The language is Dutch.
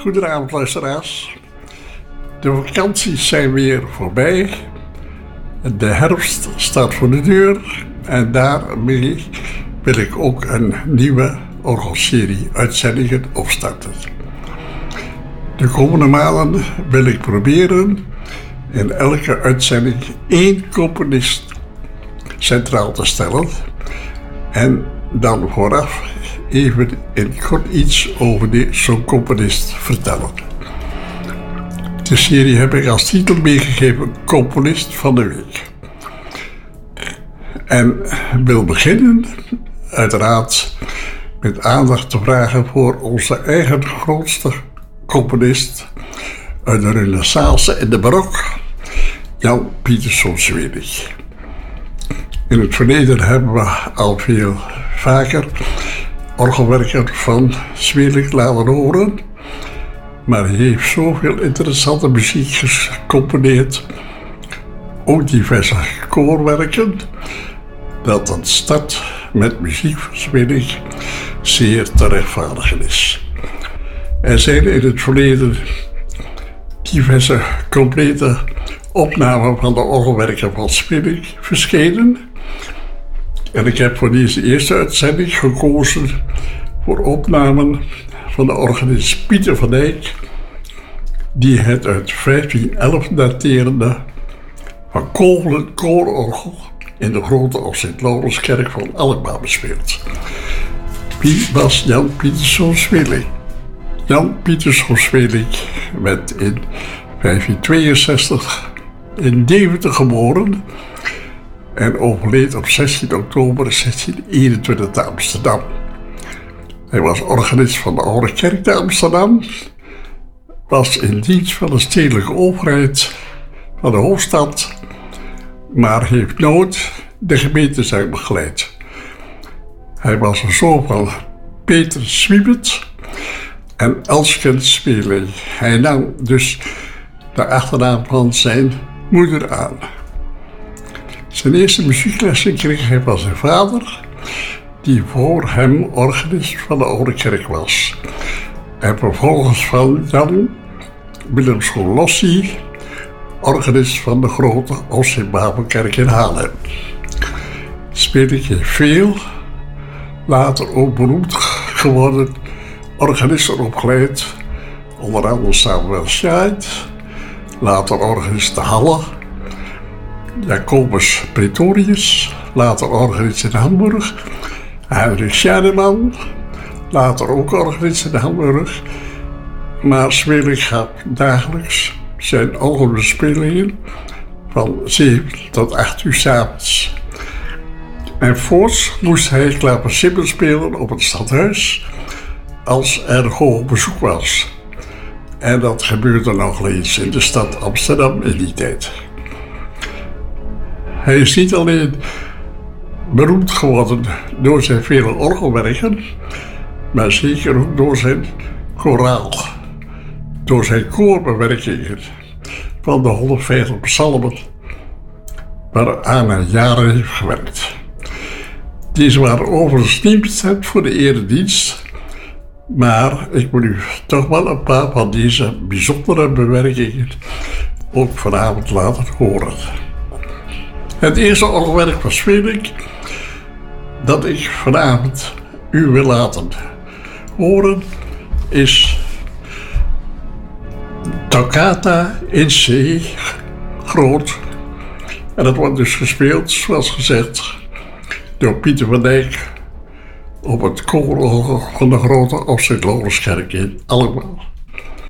Goedenavond luisteraars. De vakanties zijn weer voorbij. De herfst staat voor de deur en daarmee wil ik ook een nieuwe orgelserie uitzendingen opstarten. De komende maanden wil ik proberen in elke uitzending 1 componist centraal te stellen en dan vooraf even in kort iets over zo'n componist vertellen. De serie heb ik als titel meegegeven Componist van de Week. En wil beginnen uiteraard met aandacht te vragen voor onze eigen grootste componist uit de Renaissance en de barok, Jan Pieterszoon Sweelinck. In het verleden hebben we al veel vaker orgelwerken van Sweelinck laten horen, maar hij heeft zoveel interessante muziek gecomponeerd, ook diverse koorwerken, dat een start met muziek van Sweelinck zeer te rechtvaardigen is. Er zijn in het verleden diverse complete opnamen van de orgelwerken van Sweelinck verschenen. En ik heb voor deze eerste uitzending gekozen voor opnamen van de organist Pieter van Eyck, die het uit 1511 daterende Van Kogelen koororgel in de grote of Sint-Laurenskerk van Alkmaar bespeelt. Wie was Jan Pieterszoon Sweelinck? Jan Pieterszoon Sweelinck werd in 1562 in Deventer geboren en overleed op 16 oktober 1621 te Amsterdam. Hij was organist van de Oude Kerk te Amsterdam, was in dienst van de stedelijke overheid van de hoofdstad, maar heeft nooit de gemeentezaak begeleid. Hij was een zoon van Peter Swiebert en Elsken Sweelinck. Hij nam dus de achternaam van zijn moeder aan. Zijn eerste muzieklessen kreeg hij van zijn vader, die voor hem organist van de Oude Kerk was. En vervolgens van Jan Willem Scholossi, organist van de grote Oost-Sint-Babelkerk in Haarlem. Sweelinck heeft veel, later ook beroemd geworden, organisten opgeleid, onder andere Samuel Scheidt, later organist de Halle, Jacobus Pretorius, later organist in Hamburg, Heinrich Scheideman, later ook organist in Hamburg. Maar Sweelinck gaf dagelijks zijn orgelbespelingen van 7 tot 8 uur 's avonds. En voorts moest hij klaversymbol spelen op het stadhuis als er hoog bezoek was. En dat gebeurde nog eens in de stad Amsterdam in die tijd. Hij is niet alleen beroemd geworden door zijn vele orgelwerken, maar zeker ook door zijn koraal, door zijn koorbewerkingen van de 150 psalmen waaraan hij jaren heeft gewerkt. Deze waren overigens niet bestemd voor de eredienst, maar ik moet u toch wel een paar van deze bijzondere bewerkingen ook vanavond laten horen. Het eerste orgelwerk van Sweelinck dat ik vanavond u wil laten horen is Toccata in C groot. En dat wordt dus gespeeld, zoals gezegd, door Pieter van Eyck op het koororgel van de grote Sint-Laurenskerk in Alkmaar.